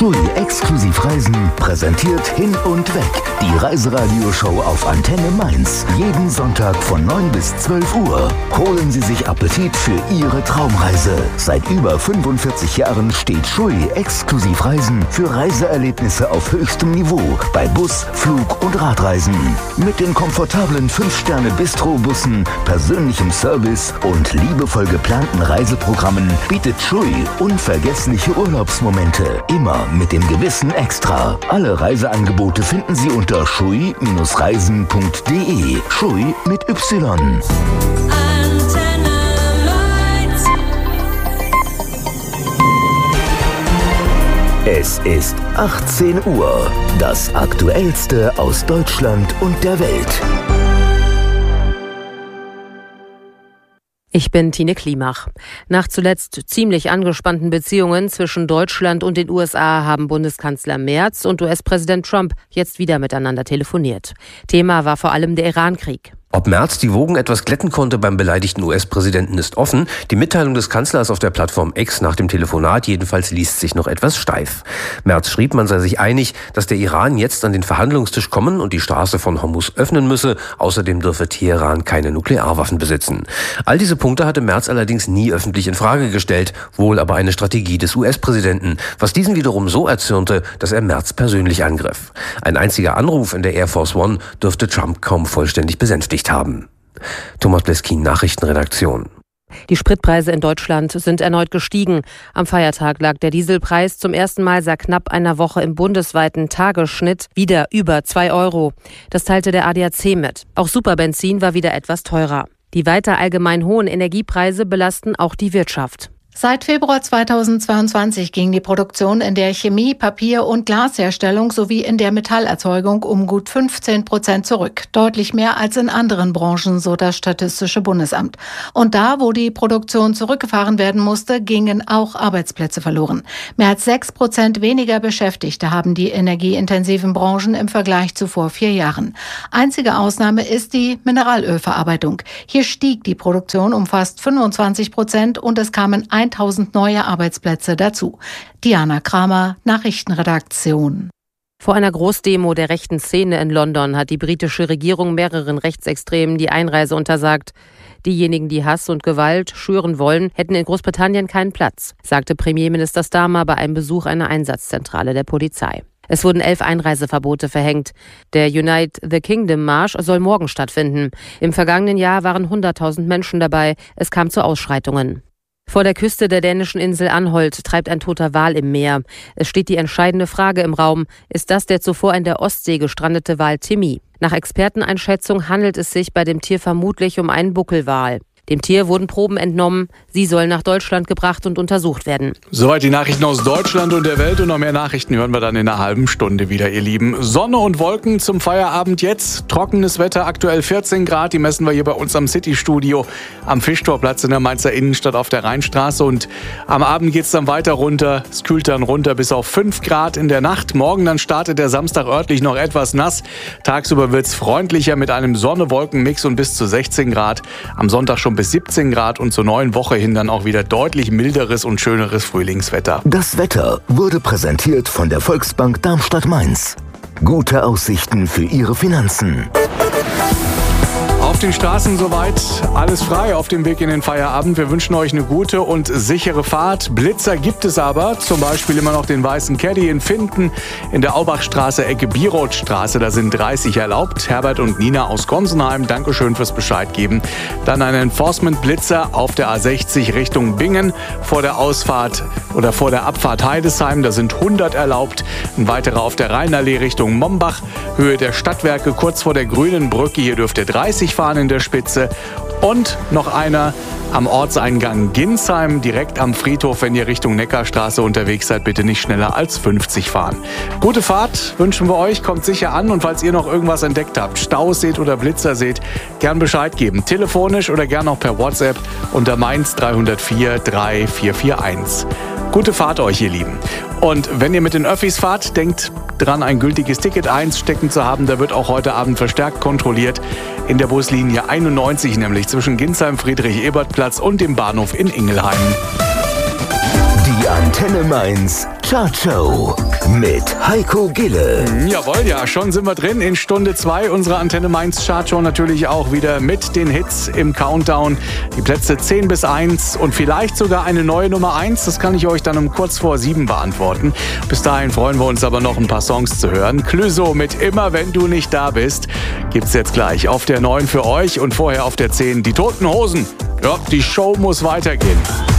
TUI Exklusivreisen präsentiert Hin und Weg. Die Reiseradioshow auf Antenne Mainz. Jeden Sonntag von 9 bis 12 Uhr. Holen Sie sich Appetit für Ihre Traumreise. Seit über 45 Jahren steht TUI Exklusivreisen für Reiseerlebnisse auf höchstem Niveau. Bei Bus, Flug und Radreisen. Mit den komfortablen 5-Sterne-Bistro-Bussen, persönlichem Service und liebevoll geplanten Reiseprogrammen bietet TUI unvergessliche Urlaubsmomente. Immer mit dem gewissen Extra. Alle Reiseangebote finden Sie unter schui-reisen.de. Schui mit Y. Es ist 18 Uhr. Das Aktuellste aus Deutschland und der Welt. Ich bin Tine Klimach. Nach zuletzt ziemlich angespannten Beziehungen zwischen Deutschland und den USA haben Bundeskanzler Merz und US-Präsident Trump jetzt wieder miteinander telefoniert. Thema war vor allem der Iran-Krieg. Ob Merz die Wogen etwas glätten konnte beim beleidigten US-Präsidenten ist offen. Die Mitteilung des Kanzlers auf der Plattform X nach dem Telefonat jedenfalls liest sich noch etwas steif. Merz schrieb, man sei sich einig, dass der Iran jetzt an den Verhandlungstisch kommen und die Straße von Hormuz öffnen müsse. Außerdem dürfe Teheran keine Nuklearwaffen besitzen. All diese Punkte hatte Merz allerdings nie öffentlich in Frage gestellt, wohl aber eine Strategie des US-Präsidenten, was diesen wiederum so erzürnte, dass er Merz persönlich angriff. Ein einziger Anruf in der Air Force One dürfte Trump kaum vollständig besänftigt haben. Thomas Bleskin, Nachrichtenredaktion. Die Spritpreise in Deutschland sind erneut gestiegen. Am Feiertag lag der Dieselpreis zum ersten Mal seit knapp einer Woche im bundesweiten Tagesschnitt wieder über 2 Euro. Das teilte der ADAC mit. Auch Superbenzin war wieder etwas teurer. Die weiter allgemein hohen Energiepreise belasten auch die Wirtschaft. Seit Februar 2022 ging die Produktion in der Chemie-, Papier- und Glasherstellung sowie in der Metallerzeugung um gut 15% zurück. Deutlich mehr als in anderen Branchen, so das Statistische Bundesamt. Und da, wo die Produktion zurückgefahren werden musste, gingen auch Arbeitsplätze verloren. Mehr als 6% weniger Beschäftigte haben die energieintensiven Branchen im Vergleich zu vor 4 Jahren. Einzige Ausnahme ist die Mineralölverarbeitung. Hier stieg die Produktion um fast 25% und es kamen 1000 neue Arbeitsplätze dazu. Diana Kramer, Nachrichtenredaktion. Vor einer Großdemo der rechten Szene in London hat die britische Regierung mehreren Rechtsextremen die Einreise untersagt. Diejenigen, die Hass und Gewalt schüren wollen, hätten in Großbritannien keinen Platz, sagte Premierminister Starmer bei einem Besuch einer Einsatzzentrale der Polizei. Es wurden 11 Einreiseverbote verhängt. Der Unite the Kingdom Marsch soll morgen stattfinden. Im vergangenen Jahr waren 100.000 Menschen dabei. Es kam zu Ausschreitungen. Vor der Küste der dänischen Insel Anholt treibt ein toter Wal im Meer. Es steht die entscheidende Frage im Raum: Ist das der zuvor in der Ostsee gestrandete Wal Timmy? Nach Experteneinschätzung handelt es sich bei dem Tier vermutlich um einen Buckelwal. Dem Tier wurden Proben entnommen. Sie sollen nach Deutschland gebracht und untersucht werden. Soweit die Nachrichten aus Deutschland und der Welt. Und noch mehr Nachrichten hören wir dann in einer halben Stunde wieder, ihr Lieben. Sonne und Wolken zum Feierabend jetzt. Trockenes Wetter, aktuell 14 Grad. Die messen wir hier bei uns am City-Studio am Fischtorplatz in der Mainzer Innenstadt auf der Rheinstraße. Und am Abend geht es dann weiter runter. Es kühlt dann runter bis auf 5 Grad in der Nacht. Morgen dann startet der Samstag örtlich noch etwas nass. Tagsüber wird es freundlicher mit einem Sonne-Wolken-Mix und bis zu 16 Grad. Am Sonntag schon bis 17 Grad und zur neuen Woche hin dann auch wieder deutlich milderes und schöneres Frühlingswetter. Das Wetter wurde präsentiert von der Volksbank Darmstadt-Mainz. Gute Aussichten für Ihre Finanzen. Auf den Straßen soweit alles frei auf dem Weg in den Feierabend. Wir wünschen euch eine gute und sichere Fahrt. Blitzer gibt es aber, zum Beispiel immer noch den weißen Caddy in Finden, in der Aubachstraße, Ecke Bierothstraße, da sind 30 erlaubt. Herbert und Nina aus Gonsenheim, Dankeschön fürs Bescheid geben. Dann ein Enforcement-Blitzer auf der A60 Richtung Bingen, vor der Ausfahrt oder vor der Abfahrt Heidesheim, da sind 100 erlaubt. Ein weiterer auf der Rheinallee Richtung Mombach, Höhe der Stadtwerke, kurz vor der Grünen Brücke, hier dürft ihr 30 fahren in der Spitze. Und noch einer am Ortseingang Ginsheim, direkt am Friedhof. Wenn ihr Richtung Neckarstraße unterwegs seid, bitte nicht schneller als 50 fahren. Gute Fahrt wünschen wir euch, kommt sicher an. Und falls ihr noch irgendwas entdeckt habt, Staus seht oder Blitzer seht, gern Bescheid geben. Telefonisch oder gern auch per WhatsApp unter Mainz 304 3441. Gute Fahrt euch, ihr Lieben. Und wenn ihr mit den Öffis fahrt, denkt dran, ein gültiges Ticket einstecken zu haben. Da wird auch heute Abend verstärkt kontrolliert. In der Buslinie 91, nämlich zwischen Ginsheim, Friedrich-Ebert-Platz und dem Bahnhof in Ingelheim. Die Antenne Mainz Chart Show. mit Heiko Gille. Jawohl, ja, schon sind wir drin in Stunde 2 unserer Antenne Mainz Chartshow, natürlich auch wieder mit den Hits im Countdown. Die Plätze 10 bis 1 und vielleicht sogar eine neue Nummer 1. Das kann ich euch dann um kurz vor 7 beantworten. Bis dahin freuen wir uns aber noch ein paar Songs zu hören. Clouseau mit Immer wenn du nicht da bist gibt's jetzt gleich auf der 9 für euch und vorher auf der 10 die Toten Hosen. Ja, die Show muss weitergehen.